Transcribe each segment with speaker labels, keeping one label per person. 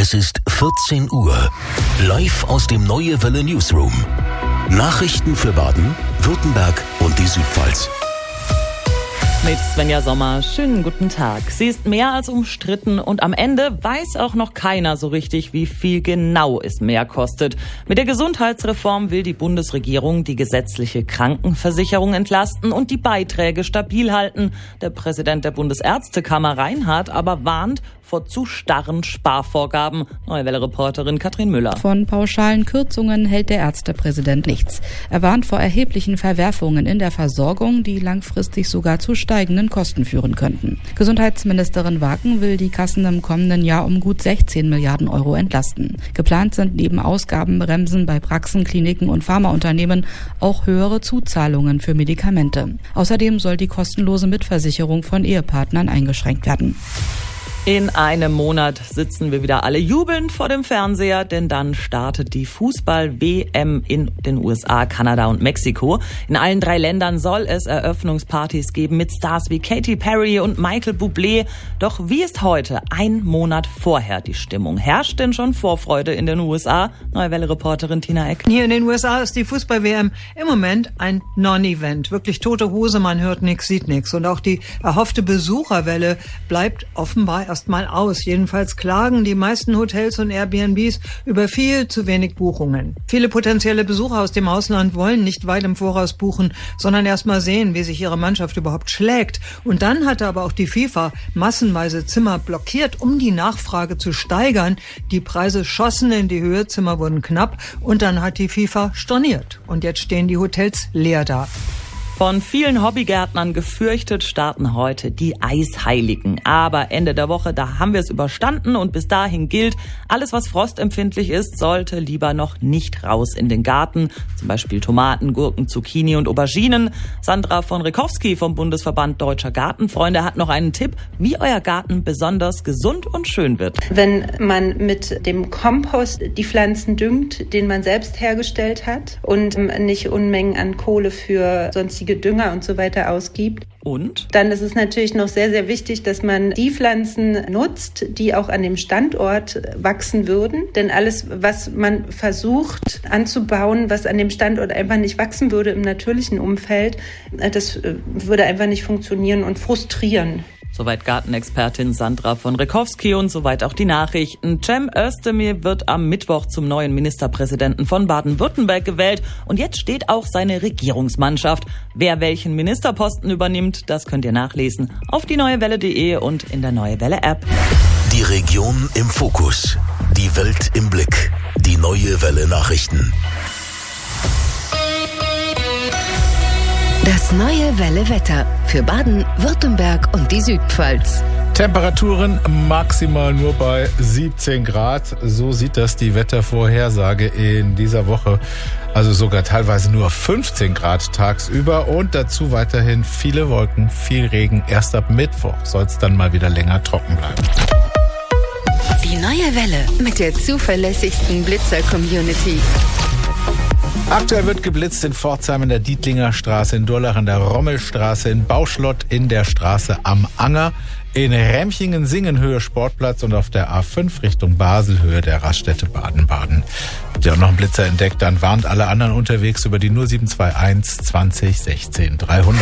Speaker 1: Es ist 14 Uhr. Live aus dem Neue Welle Newsroom. Nachrichten für Baden, Württemberg und die Südpfalz.
Speaker 2: Mit Svenja Sommer, schönen guten Tag. Sie ist mehr als umstritten und am Ende weiß auch noch keiner so richtig, wie viel genau es mehr kostet. Mit der Gesundheitsreform will die Bundesregierung die gesetzliche Krankenversicherung entlasten und die Beiträge stabil halten. Der Präsident der Bundesärztekammer Reinhardt aber warnt vor zu starren Sparvorgaben. Neue Welle-Reporterin Katrin Müller.
Speaker 3: Von pauschalen Kürzungen hält der Ärztepräsident nichts. Er warnt vor erheblichen Verwerfungen in der Versorgung, die langfristig sogar zu steigenden Kosten führen könnten. Gesundheitsministerin Waken will die Kassen im kommenden Jahr um gut 16 Milliarden Euro entlasten. Geplant sind neben Ausgabenbremsen bei Praxen, Kliniken und Pharmaunternehmen auch höhere Zuzahlungen für Medikamente. Außerdem soll die kostenlose Mitversicherung von Ehepartnern eingeschränkt werden.
Speaker 2: In einem Monat sitzen wir wieder alle jubelnd vor dem Fernseher, denn dann startet die Fußball-WM in den USA, Kanada und Mexiko. In allen 3 Ländern soll es Eröffnungspartys geben mit Stars wie Katy Perry und Michael Bublé. Doch wie ist heute, ein Monat vorher, die Stimmung? Herrscht denn schon Vorfreude in den USA? Neue Welle-Reporterin Tina Eck.
Speaker 4: Hier in den USA ist die Fußball-WM im Moment ein Non-Event. Wirklich tote Hose, man hört nichts, sieht nichts. Und auch die erhoffte Besucherwelle bleibt offenbar erstmal aus. Jedenfalls klagen die meisten Hotels und Airbnbs über viel zu wenig Buchungen. Viele potenzielle Besucher aus dem Ausland wollen nicht weit im Voraus buchen, sondern erst mal sehen, wie sich ihre Mannschaft überhaupt schlägt. Und dann hatte aber auch die FIFA massenweise Zimmer blockiert, um die Nachfrage zu steigern. Die Preise schossen in die Höhe, Zimmer wurden knapp und dann hat die FIFA storniert. Und jetzt stehen die Hotels leer da.
Speaker 2: Von vielen Hobbygärtnern gefürchtet starten heute die Eisheiligen. Aber Ende der Woche, da haben wir es überstanden und bis dahin gilt, alles was frostempfindlich ist, sollte lieber noch nicht raus in den Garten. Zum Beispiel Tomaten, Gurken, Zucchini und Auberginen. Sandra von Rekowski vom Bundesverband Deutscher Gartenfreunde hat noch einen Tipp, wie euer Garten besonders gesund und schön wird.
Speaker 5: Wenn man mit dem Kompost die Pflanzen düngt, den man selbst hergestellt hat und nicht Unmengen an Kohle für sonstige Dünger und so weiter ausgibt.
Speaker 2: Und?
Speaker 5: Dann ist es natürlich noch sehr, sehr wichtig, dass man die Pflanzen nutzt, die auch an dem Standort wachsen würden. Denn alles, was man versucht anzubauen, was an dem Standort einfach nicht wachsen würde im natürlichen Umfeld, das würde einfach nicht funktionieren und frustrieren.
Speaker 2: Soweit Gartenexpertin Sandra von Rekowski und soweit auch die Nachrichten. Cem Özdemir wird am Mittwoch zum neuen Ministerpräsidenten von Baden-Württemberg gewählt. Und jetzt steht auch seine Regierungsmannschaft. Wer welchen Ministerposten übernimmt, das könnt ihr nachlesen auf dieneuewelle.de und in der Neue Welle App.
Speaker 1: Die Region im Fokus. Die Welt im Blick. Die Neue Welle Nachrichten.
Speaker 6: Das Neue Welle Wetter für Baden, Württemberg und die Südpfalz.
Speaker 7: Temperaturen maximal nur bei 17 Grad. So sieht das die Wettervorhersage in dieser Woche. Also sogar teilweise nur 15 Grad tagsüber und dazu weiterhin viele Wolken, viel Regen. Erst ab Mittwoch soll es dann mal wieder länger trocken bleiben.
Speaker 6: Die Neue Welle mit der zuverlässigsten Blitzer-Community.
Speaker 7: Aktuell wird geblitzt in Pforzheim in der Dietlinger Straße, in Durlach in der Rommelstraße, in Bauschlott in der Straße am Anger, in Remchingen Höhe Sportplatz und auf der A5 Richtung Basel Höhe der Raststätte Baden-Baden. Habt ihr auch noch einen Blitzer entdeckt, dann warnt alle anderen unterwegs über die 0721 20 16 300.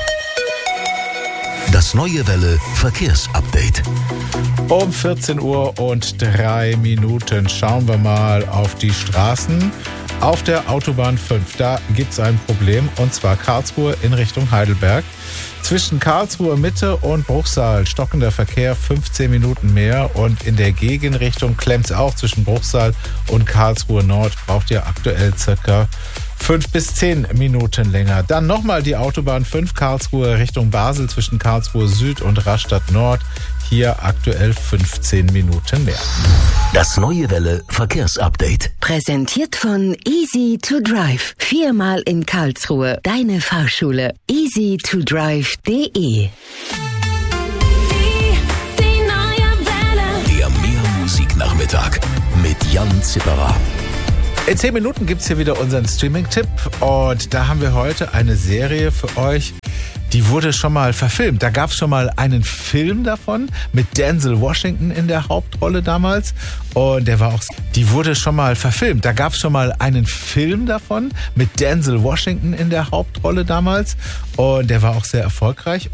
Speaker 1: Das Neue Welle Verkehrsupdate.
Speaker 7: Um 14 Uhr und 3 Minuten schauen wir mal auf die Straßen. Auf der Autobahn 5, da gibt's ein Problem, und zwar Karlsruhe in Richtung Heidelberg. Zwischen Karlsruhe Mitte und Bruchsal stockender Verkehr 15 Minuten mehr und in der Gegenrichtung klemmt's auch zwischen Bruchsal und Karlsruhe Nord, braucht ihr aktuell circa 5 bis 10 Minuten länger. Dann nochmal die Autobahn 5 Karlsruhe Richtung Basel zwischen Karlsruhe Süd und Rastatt Nord. Hier aktuell 15 Minuten mehr.
Speaker 1: Das Neue Welle Verkehrsupdate.
Speaker 6: Präsentiert von Easy to Drive. 4-mal in Karlsruhe. Deine Fahrschule. easy2drive.de.
Speaker 1: Der Mehrmusiknachmittag mit Jan Zipperer.
Speaker 7: In 10 Minuten gibt es hier wieder unseren Streaming-Tipp und da haben wir heute eine Serie für euch, die wurde schon mal verfilmt. Da gab es schon mal einen Film davon mit Denzel Washington in der Hauptrolle damals und der war auch, die wurde schon mal verfilmt. Da gab es schon mal einen Film davon mit Denzel Washington in der Hauptrolle damals und der war auch sehr erfolgreich.